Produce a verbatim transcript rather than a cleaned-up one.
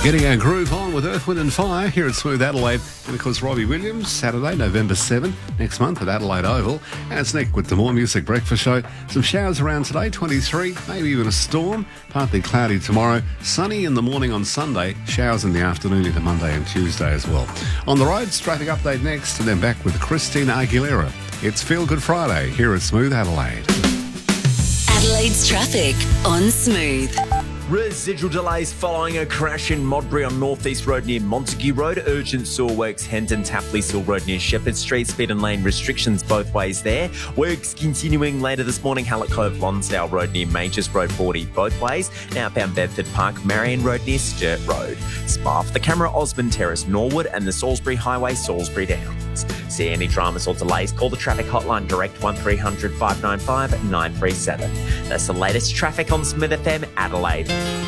Getting our groove on with Earth, Wind and Fire here at Smooth Adelaide. And of course, Robbie Williams, Saturday, November seventh, next month at Adelaide Oval. And it's Nick with the More Music Breakfast Show. Some showers around today, twenty-three, maybe even a storm. Partly cloudy tomorrow. Sunny in the morning on Sunday. Showers in the afternoon into Monday and Tuesday as well. On the roads, traffic update next, and then back with Christina Aguilera. It's Feel Good Friday here at Smooth Adelaide. Adelaide's traffic on Smooth. Residual delays following a crash in Modbury on North East Road near Montague Road. Urgent sewer works, Hendon Tapley Hill Road near Shepherd Street. Speed and lane restrictions both ways there. Works continuing later this morning, Hallett Cove, Lonsdale Road near Majors Road forty both ways. Outbound Bedford Park, Marion Road near Sturt Road. Spa for the camera, Osborne Terrace, Norwood, and the Salisbury Highway, Salisbury Downs. See any dramas or delays, call the traffic hotline direct one three hundred five nine five nine three seven. That's the latest traffic on Smith F M Adelaide.